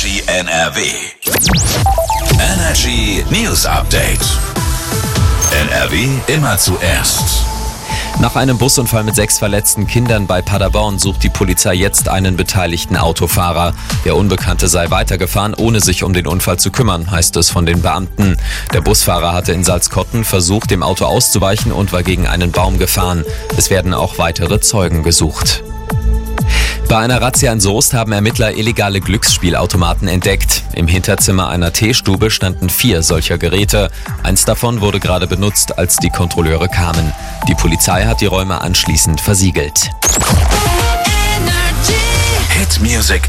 Energy NRW. Energy News Update. NRW immer zuerst. Nach einem Busunfall mit 6 verletzten Kindern bei Paderborn sucht die Polizei jetzt einen beteiligten Autofahrer. Der Unbekannte sei weitergefahren, ohne sich um den Unfall zu kümmern, heißt es von den Beamten. Der Busfahrer hatte in Salzkotten versucht, dem Auto auszuweichen und war gegen einen Baum gefahren. Es werden auch weitere Zeugen gesucht. Bei einer Razzia in Soest haben Ermittler illegale Glücksspielautomaten entdeckt. Im Hinterzimmer einer Teestube standen 4 solcher Geräte. Eins davon wurde gerade benutzt, als die Kontrolleure kamen. Die Polizei hat die Räume anschließend versiegelt. Hit Music